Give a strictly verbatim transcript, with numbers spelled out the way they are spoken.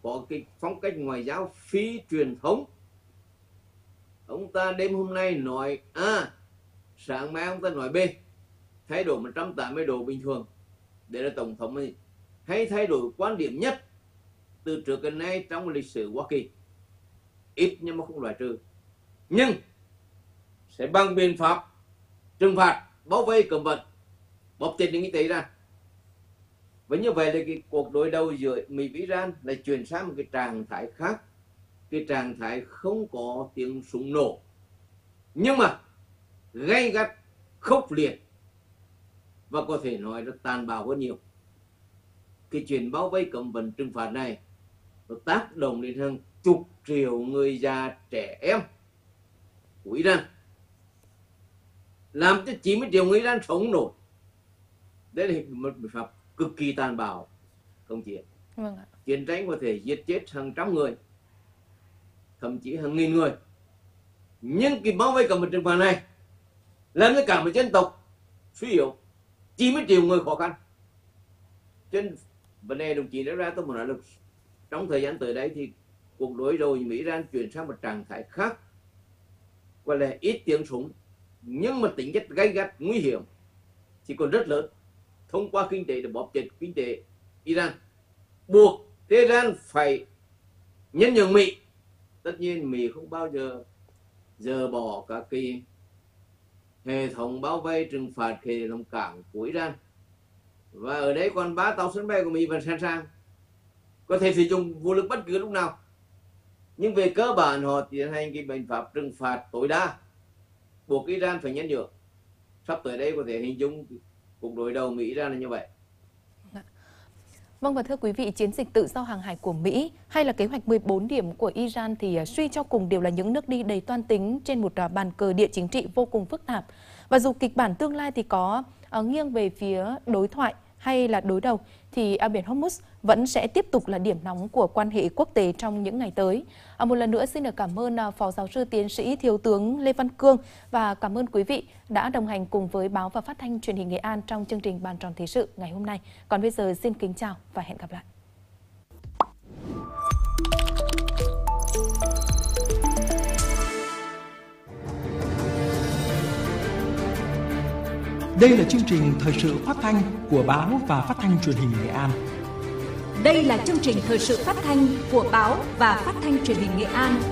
có cái phong cách ngoại giao phi truyền thống. Ông ta đêm hôm nay nói A, sáng mai ông ta nói B, thay đổi một trăm tám mươi độ bình thường. Để là tổng thống ấy, hay thay đổi quan điểm nhất từ trước đến nay trong lịch sử Hoa Kỳ, ít nhưng mà không loại trừ, nhưng sẽ bằng biện pháp trừng phạt, bao vây, cấm vận, bóp chết những tế ra. Và như vậy là cái cuộc đối đầu giữa Mỹ và Iran lại chuyển sang một cái trạng thái khác, cái trạng thái không có tiếng súng nổ, nhưng mà gay gắt, khốc liệt và có thể nói là tàn bạo hơn nhiều. Cái chuyện bao vây cấm vận trừng phạt này nó tác động đến hàng chục triệu người già trẻ em của Iran, làm cho chín mươi triệu người Iran sống nổi. Đây là một biện pháp cực kỳ tàn bạo, không chỉ vâng ạ. Chiến tranh có thể giết chết hàng trăm người, thậm chí hàng nghìn người, nhưng cái bao vây cấm vận trừng phạt này làm cho cả một dân tộc suy yếu, chín mươi triệu người khó khăn. Trên vấn đề đồng chí đã ra, tôi muốn nói là trong thời gian tới đây thì cuộc đối đầu Mỹ Iran chuyển sang một trạng thái khác, gọi là ít tiếng súng nhưng mà tính chất gay gắt, nguy hiểm thì còn rất lớn, thông qua kinh tế để bóp chết kinh tế Iran, buộc Tehran phải nhân nhượng Mỹ. Tất nhiên Mỹ không bao giờ dỡ bỏ các cái hệ thống bao vây trừng phạt hệ thống cảng của Iran, và ở đây còn ba tàu sân bay của Mỹ vẫn sẵn sàng có thể sử dụng vũ lực bất cứ lúc nào. Nhưng về cơ bản họ tiến hành cái biện pháp trừng phạt tối đa, buộc Iran phải nhân nhượng. Sắp tới đây có thể hình dung cuộc đối đầu Mỹ Iran là như vậy. Vâng, và thưa quý vị, chiến dịch tự do hàng hải của Mỹ hay là kế hoạch mười bốn điểm của Iran thì suy cho cùng đều là những nước đi đầy toan tính trên một bàn cờ địa chính trị vô cùng phức tạp. Và dù kịch bản tương lai thì có uh, nghiêng về phía đối thoại hay là đối đầu, thì eo biển Hormuz vẫn sẽ tiếp tục là điểm nóng của quan hệ quốc tế trong những ngày tới. À, một lần nữa xin được cảm ơn Phó Giáo sư Tiến sĩ Thiếu tướng Lê Văn Cương và cảm ơn quý vị đã đồng hành cùng với Báo và Phát thanh Truyền hình Nghệ An trong chương trình Bàn tròn Thời sự ngày hôm nay. Còn bây giờ xin kính chào và hẹn gặp lại. Đây là chương trình thời sự phát thanh của Báo và Phát thanh Truyền hình Nghệ An. Đây là chương trình thời sự phát thanh của Báo và Phát thanh Truyền hình Nghệ An.